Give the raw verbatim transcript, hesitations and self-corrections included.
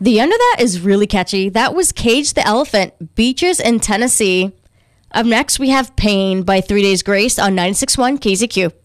The end of that is really catchy. That was Cage the Elephant, Beaches in Tennessee. Up next, we have Pain by Three Days Grace on ninety-six point one K Z Q.